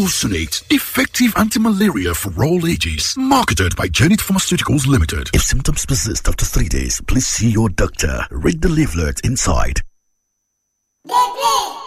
Glufosinate, effective anti-malaria for all ages. Marketed by Janet Pharmaceuticals Limited. If symptoms persist after 3 days, please see your doctor. Read the leaflet inside. Play.